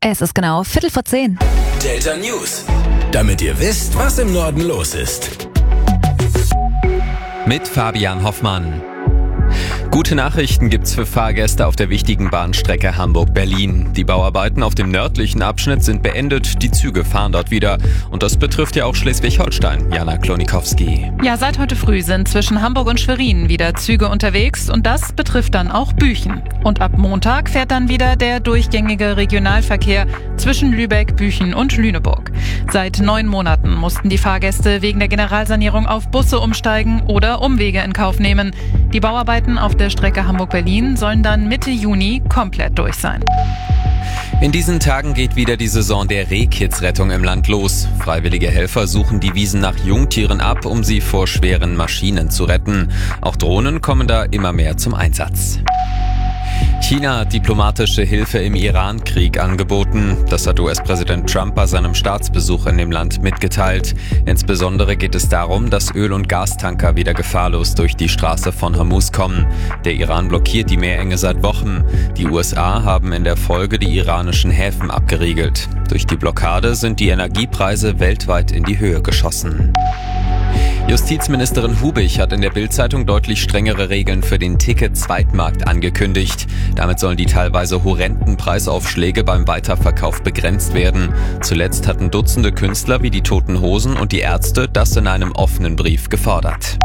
Es ist genau 9:45. Delta News. Damit ihr wisst, was im Norden los ist. Mit Fabian Hoffmann. Gute Nachrichten gibt's für Fahrgäste auf der wichtigen Bahnstrecke Hamburg-Berlin. Die Bauarbeiten auf dem nördlichen Abschnitt sind beendet, die Züge fahren dort wieder. Und das betrifft ja auch Schleswig-Holstein. Jana Klonikowski. Ja, seit heute früh sind zwischen Hamburg und Schwerin wieder Züge unterwegs und das betrifft dann auch Büchen. Und ab Montag fährt dann wieder der durchgängige Regionalverkehr zwischen Lübeck, Büchen und Lüneburg. Seit 9 Monaten mussten die Fahrgäste wegen der Generalsanierung auf Busse umsteigen oder Umwege in Kauf nehmen. Die Bauarbeiten auf der Strecke Hamburg-Berlin sollen dann Mitte Juni komplett durch sein. In diesen Tagen geht wieder die Saison der Rehkitzrettung im Land los. Freiwillige Helfer suchen die Wiesen nach Jungtieren ab, um sie vor schweren Maschinen zu retten. Auch Drohnen kommen da immer mehr zum Einsatz. China hat diplomatische Hilfe im Iran-Krieg angeboten. Das hat US-Präsident Trump bei seinem Staatsbesuch in dem Land mitgeteilt. Insbesondere geht es darum, dass Öl- und Gastanker wieder gefahrlos durch die Straße von Hormuz kommen. Der Iran blockiert die Meerenge seit Wochen. Die USA haben in der Folge die iranischen Häfen abgeriegelt. Durch die Blockade sind die Energiepreise weltweit in die Höhe geschossen. Justizministerin Hubich hat in der Bild-Zeitung deutlich strengere Regeln für den Ticket-Zweitmarkt angekündigt. Damit sollen die teilweise horrenden Preisaufschläge beim Weiterverkauf begrenzt werden. Zuletzt hatten Dutzende Künstler wie die Toten Hosen und die Ärzte das in einem offenen Brief gefordert.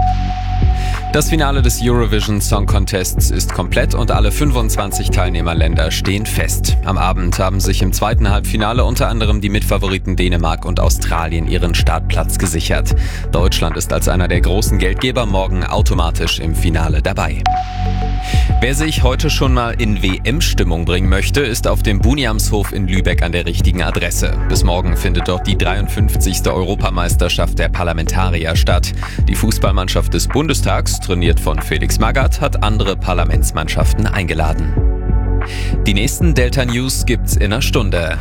Das Finale des Eurovision Song Contests ist komplett und alle 25 Teilnehmerländer stehen fest. Am Abend haben sich im zweiten Halbfinale unter anderem die Mitfavoriten Dänemark und Australien ihren Startplatz gesichert. Deutschland ist als einer der großen Geldgeber morgen automatisch im Finale dabei. Wer sich heute schon mal in WM-Stimmung bringen möchte, ist auf dem Buniamshof in Lübeck an der richtigen Adresse. Bis morgen findet dort die 53. Europameisterschaft der Parlamentarier statt. Die Fußballmannschaft des Bundestags, trainiert von Felix Magath, hat andere Parlamentsmannschaften eingeladen. Die nächsten Delta News gibt's in einer Stunde.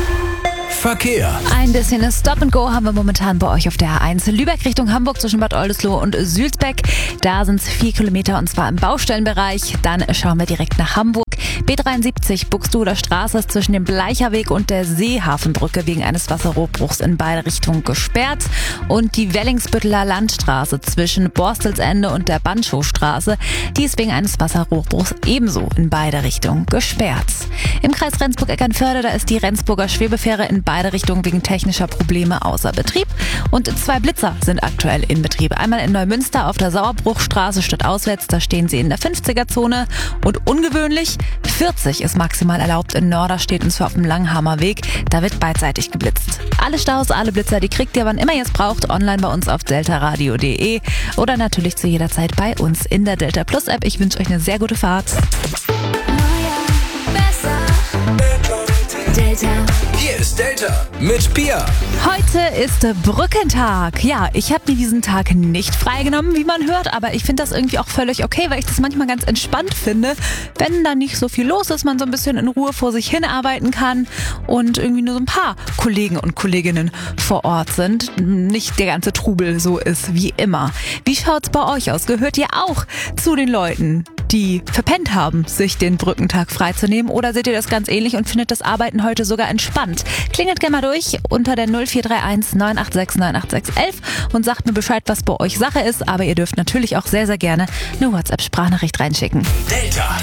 Verkehr. Ein bisschen Stop and Go haben wir momentan bei euch auf der A1 Lübeck Richtung Hamburg zwischen Bad Oldesloe und Sülzbeck. Da sind es 4 Kilometer und zwar im Baustellenbereich. Dann schauen wir direkt nach Hamburg. B73 Buxtehuder Straße ist zwischen dem Bleicherweg und der Seehafenbrücke wegen eines Wasserrohrbruchs in beide Richtungen gesperrt. Und die Wellingsbütteler Landstraße zwischen Borstelsende und der Bandschowstraße, die ist wegen eines Wasserrohrbruchs ebenso in beide Richtungen gesperrt. Im Kreis Rendsburg-Eckernförde, da ist die Rendsburger Schwebefähre in beide Richtungen wegen technischer Probleme außer Betrieb. Und 2 Blitzer sind aktuell in Betrieb. Einmal in Neumünster auf der Sauerbruchstraße stadtauswärts, da stehen sie in der 50er-Zone. Und ungewöhnlich, 40 ist maximal erlaubt in Norderstedt und zwar auf dem Langhammerweg. Da wird beidseitig geblitzt. Alle Staus, alle Blitzer, die kriegt ihr, wann immer ihr es braucht, online bei uns auf deltaradio.de oder natürlich zu jeder Zeit bei uns in der Delta Plus App. Ich wünsche euch eine sehr gute Fahrt. Delta. Hier ist Delta mit Pia. Heute ist Brückentag. Ja, ich habe mir diesen Tag nicht freigenommen, wie man hört, aber ich finde das irgendwie auch völlig okay, weil ich das manchmal ganz entspannt finde, wenn da nicht so viel los ist, man so ein bisschen in Ruhe vor sich hin arbeiten kann und irgendwie nur so ein paar Kollegen und Kolleginnen vor Ort sind. Nicht der ganze Trubel so ist wie immer. Wie schaut's bei euch aus? Gehört ihr auch zu den Leuten, die verpennt haben, sich den Brückentag freizunehmen? Oder seht ihr das ganz ähnlich und findet das Arbeiten heute sogar entspannt? Klingelt gerne mal durch unter der 0431 986 98611 und sagt mir Bescheid, was bei euch Sache ist. Aber ihr dürft natürlich auch sehr, sehr gerne eine WhatsApp-Sprachnachricht reinschicken. Delta.